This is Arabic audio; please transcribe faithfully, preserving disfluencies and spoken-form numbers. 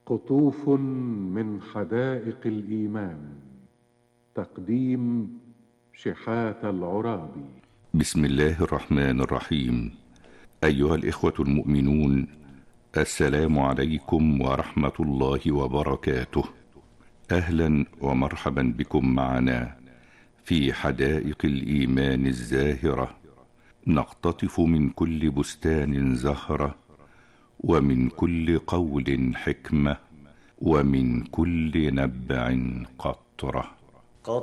قطوف من حدائق الإيمان. تقديم شحات العرابي. بسم الله الرحمن الرحيم. أيها الإخوة المؤمنون، السلام عليكم ورحمة الله وبركاته. أهلا ومرحبا بكم معنا في حدائق الإيمان الزاهرة، نقتطف من كل بستان زهرة، ومن كل قول حكمة، ومن كل نبع قطرة.